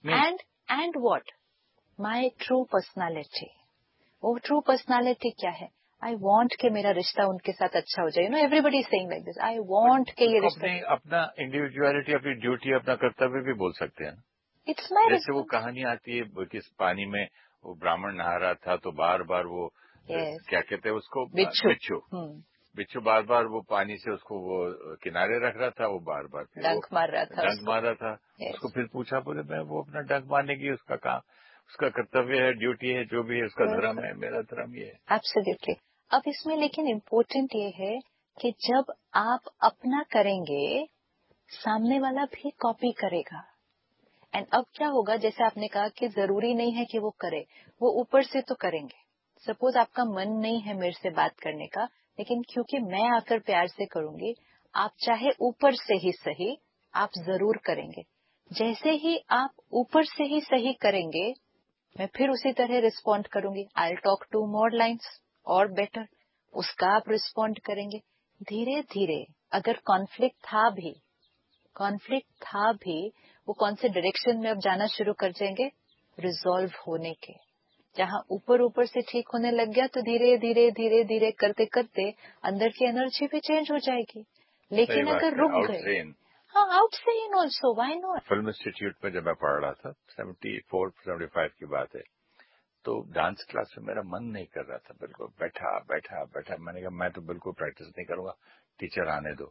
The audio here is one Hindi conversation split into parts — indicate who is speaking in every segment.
Speaker 1: And what my true personality. वो ट्रू पर्सनालिटी क्या है? आई वांट कि मेरा रिश्ता उनके साथ अच्छा हो जाए। You know everybody is saying like this, I want कि ये रिश्ता।
Speaker 2: अपना इंडिविजुअलिटी, अपनी ड्यूटी, अपना कर्तव्य भी बोल सकते हैं।
Speaker 1: इट्स माय
Speaker 2: जैसे वो कहानी आती है कि पानी में वो ब्राह्मण नहा रहा था तो बार बार वो क्या कहते हैं उसको, बिच्छू बार बार वो पानी से उसको वो किनारे रख रहा था, वो बार बार
Speaker 1: डंक मार रहा था।
Speaker 2: उसको फिर पूछा, बोले मैं वो अपना डंक मारने की उसका काम, उसका कर्तव्य है, ड्यूटी है, जो भी है उसका धर्म है, मेरा धर्म ये है।
Speaker 1: एब्सोल्युटली। अब इसमें लेकिन इम्पोर्टेंट ये है कि जब आप अपना करेंगे सामने वाला भी कॉपी करेगा। एंड अब क्या होगा, जैसे आपने कहा कि जरूरी नहीं है कि वो करे, वो ऊपर से तो करेंगे। सपोज आपका मन नहीं है मेरे से बात करने का, लेकिन क्योंकि मैं आकर प्यार से करूंगी, आप चाहे ऊपर से ही सही, आप जरूर करेंगे। जैसे ही आप ऊपर से ही सही करेंगे, मैं फिर उसी तरह रिस्पॉन्ड करूंगी। I talk to more lines और बेटर, उसका आप रिस्पॉन्ड करेंगे। धीरे धीरे अगर कॉन्फ्लिक्ट था भी, वो कौन से डायरेक्शन में अब जाना शुरू कर जाएंगे? रिजॉल्व होने के। जहां ऊपर ऊपर से ठीक होने लग गया, तो धीरे धीरे धीरे धीरे करते करते अंदर की एनर्जी भी चेंज हो जाएगी। लेकिन अगर रुक गए, हाँ, आउटसेन also, why not.
Speaker 2: Film institute में जब मैं पढ़ रहा था, 74-75 की बात है, तो डांस क्लास में मेरा मन नहीं कर रहा था, बिल्कुल बैठा। मैंने कहा मैं तो बिल्कुल प्रैक्टिस नहीं करूंगा, टीचर आने दो।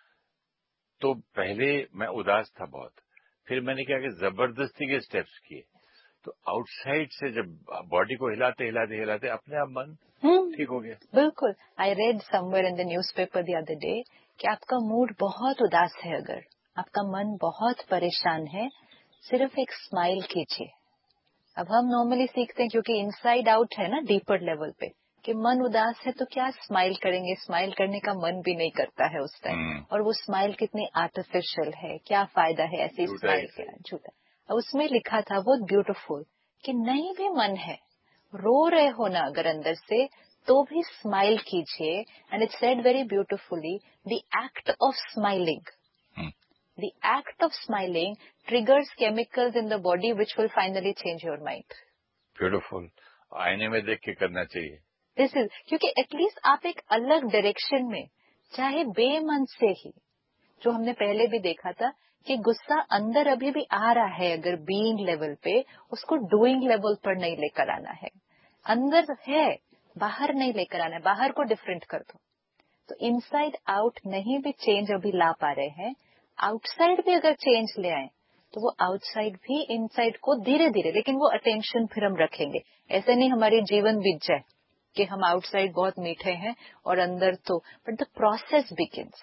Speaker 2: तो पहले मैं उदास था बहुत, फिर मैंने क्या कि जबरदस्ती के स्टेप्स किए, तो आउटसाइड से जब बॉडी को हिलाते अपने आप मन ठीक हो गया।
Speaker 1: बिल्कुल। I read somewhere in the newspaper the other day कि आपका मूड बहुत उदास है, अगर आपका मन बहुत परेशान है, सिर्फ एक स्माइल कीजिए। अब हम नॉर्मली सीखते हैं, क्योंकि इनसाइड आउट है ना, डीपर लेवल पे, कि मन उदास है तो क्या स्माइल करेंगे, स्माइल करने का मन भी नहीं करता है उस टाइम। और वो स्माइल कितनी आर्टिफिशियल है, क्या फायदा है ऐसी स्माइल का, झूठा। उसमें लिखा था बहुत ब्यूटीफुल कि नहीं भी मन है, रो रहे हो ना अगर अंदर से, तो भी स्माइल कीजिए। And it said very beautifully, the act of smiling, the act of smiling triggers chemicals in the body which will finally change your mind.
Speaker 2: Beautiful. आईने में देख के करना चाहिए।
Speaker 1: This is क्योंकि एटलीस्ट आप एक अलग डायरेक्शन में, चाहे बेमन से ही, जो हमने पहले भी देखा था कि गुस्सा अंदर अभी भी आ रहा है, अगर बीइंग लेवल पे, उसको डूइंग लेवल पर नहीं लेकर आना है। अंदर है, बाहर नहीं लेकर आना है, बाहर को डिफरेंट कर दो। तो इनसाइड आउट नहीं भी चेंज अभी ला पा रहे हैं, आउटसाइड भी अगर चेंज ले आए, तो वो आउटसाइड भी इनसाइड को धीरे धीरे, लेकिन वो अटेंशन फिर हम रखेंगे। ऐसे नहीं हमारी जीवन बीत जाए कि हम आउटसाइड बहुत मीठे हैं और अंदर तो, बट द प्रोसेस बिगिंस।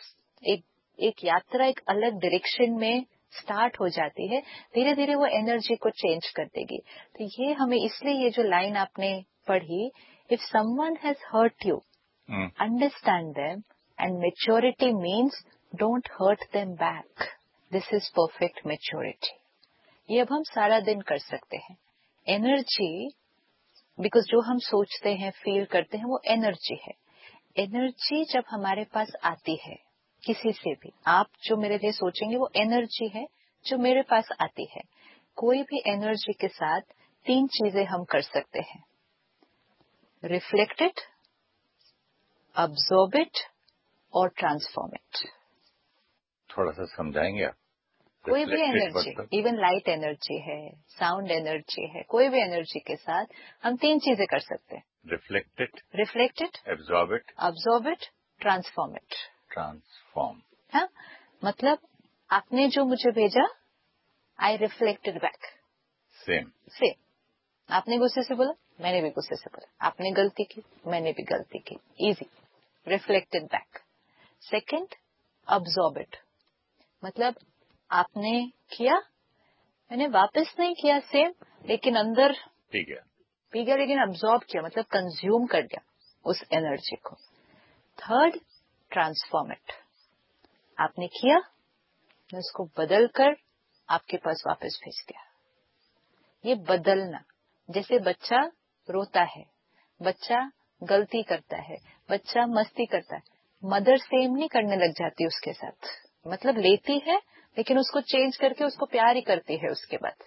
Speaker 1: एक यात्रा एक अलग डायरेक्शन में स्टार्ट हो जाती है, धीरे धीरे वो एनर्जी को चेंज कर देगी। तो ये हमें, इसलिए ये जो लाइन आपने पढ़ी, if someone has hurt you, understand them, and maturity means don't hurt them back. This is perfect maturity. ये अब हम सारा दिन कर सकते हैं। एनर्जी, बिकॉज जो हम सोचते हैं, फील करते हैं, वो एनर्जी है। एनर्जी जब हमारे पास आती है किसी से भी, आप जो मेरे लिए सोचेंगे वो एनर्जी है जो मेरे पास आती है। कोई भी एनर्जी के साथ 3 चीजें हम कर सकते हैं: रिफ्लेक्ट इट, absorb it और ट्रांसफॉर्म इट।
Speaker 2: थोड़ा सा समझाएंगे आप?
Speaker 1: कोई भी एनर्जी, इवन लाइट एनर्जी है, साउंड एनर्जी है, कोई भी एनर्जी के साथ हम 3 चीजें कर सकते हैं: reflect it, absorb it, transform it. हाँ, मतलब आपने जो मुझे भेजा, आई रिफ्लेक्टेड बैक।
Speaker 2: सेम।
Speaker 1: आपने गुस्से से बोला, मैंने भी गुस्से से बोला। आपने गलती की, मैंने भी गलती की। Easy, reflected back. Second, absorb it, मतलब आपने किया, मैंने वापस नहीं किया सेम, लेकिन अंदर पी गया, लेकिन अब्सॉर्ब किया, मतलब कंज्यूम कर गया उस एनर्जी को। थर्ड, ट्रांसफॉर्म इट, आपने किया, मैं उसको बदल कर आपके पास वापस भेज दिया। ये बदलना, जैसे बच्चा रोता है, बच्चा गलती करता है, बच्चा मस्ती करता है, मदर सेम नहीं करने लग जाती उसके साथ, मतलब लेती है लेकिन उसको चेंज करके उसको प्यार ही करती है उसके बाद।